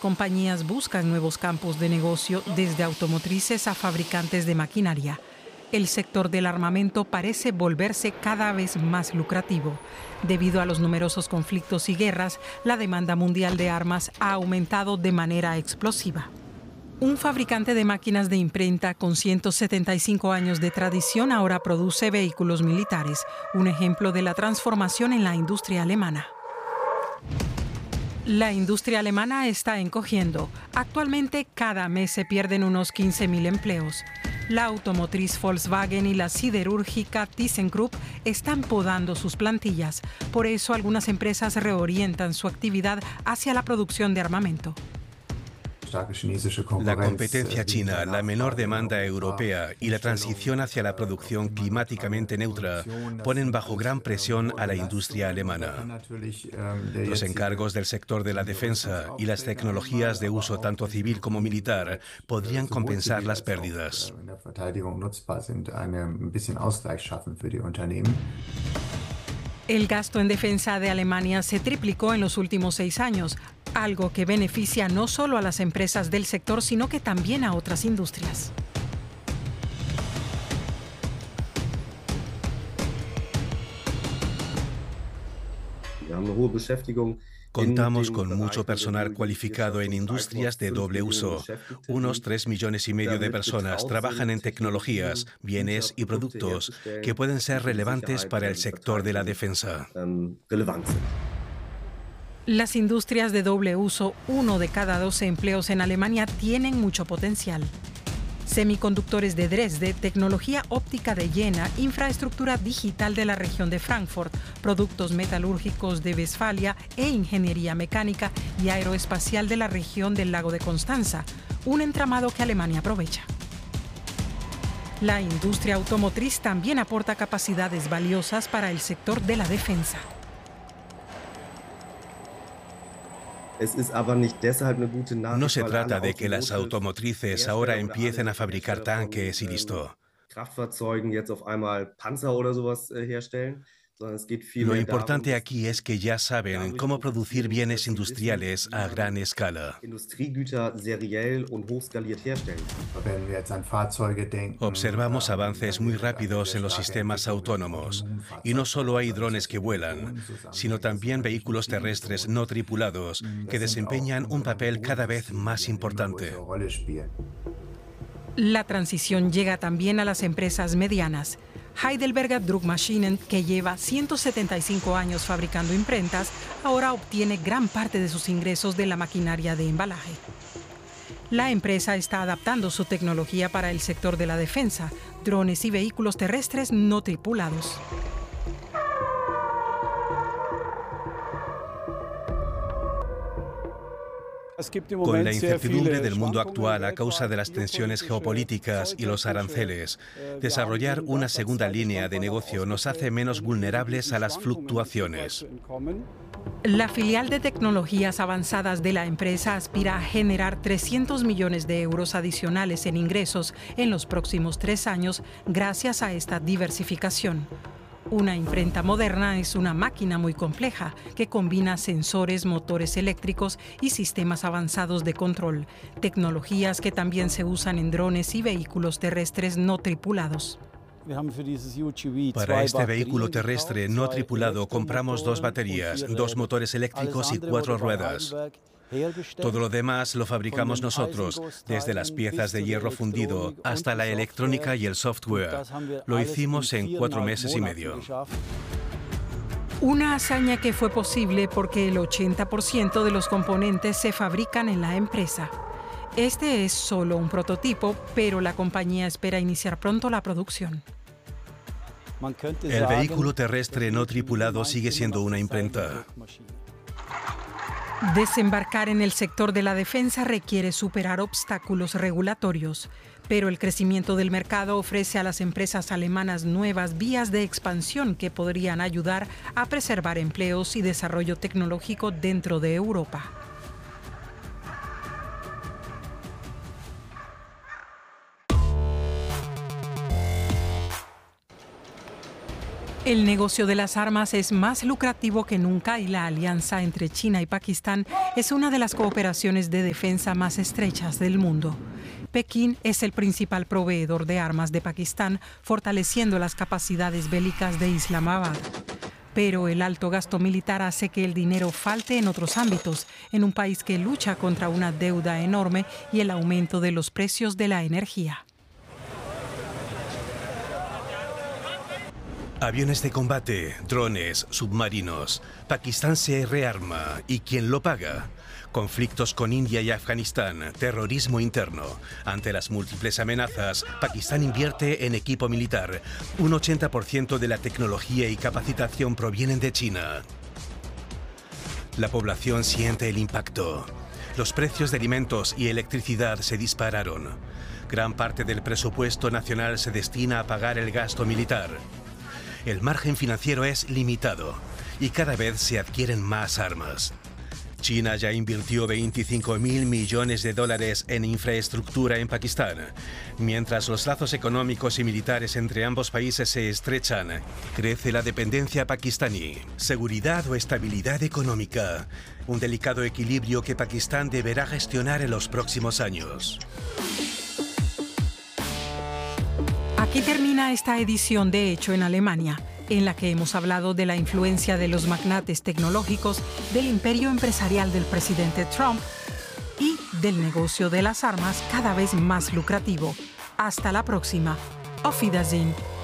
compañías buscan nuevos campos de negocio, desde automotrices a fabricantes de maquinaria. El sector del armamento parece volverse cada vez más lucrativo. Debido a los numerosos conflictos y guerras, la demanda mundial de armas ha aumentado de manera explosiva. Un fabricante de máquinas de imprenta con 175 años de tradición ahora produce vehículos militares, un ejemplo de la transformación en la industria alemana. La industria alemana está encogiendo. Actualmente, cada mes se pierden unos 15.000 empleos. La automotriz Volkswagen y la siderúrgica ThyssenKrupp están podando sus plantillas. Por eso, algunas empresas reorientan su actividad hacia la producción de armamento. La competencia china, la menor demanda europea y la transición hacia la producción climáticamente neutra ponen bajo gran presión a la industria alemana. Los encargos del sector de la defensa y las tecnologías de uso tanto civil como militar podrían compensar las pérdidas. El gasto en defensa de Alemania se triplicó en los últimos 6 años, algo que beneficia no solo a las empresas del sector, sino que también a otras industrias. Contamos con mucho personal cualificado en industrias de doble uso. Unos 3,5 millones de personas trabajan en tecnologías, bienes y productos que pueden ser relevantes para el sector de la defensa. Las industrias de doble uso, 1 de cada 12 empleos en Alemania, tienen mucho potencial. Semiconductores de Dresde, tecnología óptica de Jena, infraestructura digital de la región de Frankfurt, productos metalúrgicos de Westfalia e ingeniería mecánica y aeroespacial de la región del lago de Constanza, un entramado que Alemania aprovecha. La industria automotriz también aporta capacidades valiosas para el sector de la defensa. No se trata de que las automotrices ahora empiecen a fabricar tanques y listo. Lo importante aquí es que ya saben cómo producir bienes industriales a gran escala. Observamos avances muy rápidos en los sistemas autónomos. Y no solo hay drones que vuelan, sino también vehículos terrestres no tripulados que desempeñan un papel cada vez más importante. La transición llega también a las empresas medianas. Heidelberger Druckmaschinen, que lleva 175 años fabricando imprentas, ahora obtiene gran parte de sus ingresos de la maquinaria de embalaje. La empresa está adaptando su tecnología para el sector de la defensa, drones y vehículos terrestres no tripulados. Con la incertidumbre del mundo actual a causa de las tensiones geopolíticas y los aranceles, desarrollar una segunda línea de negocio nos hace menos vulnerables a las fluctuaciones. La filial de tecnologías avanzadas de la empresa aspira a generar 300 millones de euros adicionales en ingresos en los próximos 3 años gracias a esta diversificación. Una imprenta moderna es una máquina muy compleja que combina sensores, motores eléctricos y sistemas avanzados de control, tecnologías que también se usan en drones y vehículos terrestres no tripulados. Para este vehículo terrestre no tripulado compramos 2 baterías, 2 motores eléctricos y 4 ruedas. Todo lo demás lo fabricamos nosotros, desde las piezas de hierro fundido hasta la electrónica y el software. Lo hicimos en 4 meses y medio. Una hazaña que fue posible porque el 80% de los componentes se fabrican en la empresa. Este es solo un prototipo, pero la compañía espera iniciar pronto la producción. El vehículo terrestre no tripulado sigue siendo una imprenta. Desembarcar en el sector de la defensa requiere superar obstáculos regulatorios, pero el crecimiento del mercado ofrece a las empresas alemanas nuevas vías de expansión que podrían ayudar a preservar empleos y desarrollo tecnológico dentro de Europa. El negocio de las armas es más lucrativo que nunca y la alianza entre China y Pakistán es una de las cooperaciones de defensa más estrechas del mundo. Pekín es el principal proveedor de armas de Pakistán, fortaleciendo las capacidades bélicas de Islamabad. Pero el alto gasto militar hace que el dinero falte en otros ámbitos, en un país que lucha contra una deuda enorme y el aumento de los precios de la energía. Aviones de combate, drones, submarinos. Pakistán se rearma. ¿Y quién lo paga? Conflictos con India y Afganistán, terrorismo interno. Ante las múltiples amenazas, Pakistán invierte en equipo militar. Un 80% de la tecnología y capacitación provienen de China. La población siente el impacto. Los precios de alimentos y electricidad se dispararon. Gran parte del presupuesto nacional se destina a pagar el gasto militar. El margen financiero es limitado y cada vez se adquieren más armas. China ya invirtió $25.000 millones en infraestructura en Pakistán. Mientras los lazos económicos y militares entre ambos países se estrechan, crece la dependencia pakistaní. Seguridad o estabilidad económica. Un delicado equilibrio que Pakistán deberá gestionar en los próximos años. Aquí termina esta edición de Hecho en Alemania, en la que hemos hablado de la influencia de los magnates tecnológicos, del imperio empresarial del presidente Trump y del negocio de las armas cada vez más lucrativo. Hasta la próxima. Auf Wiedersehen.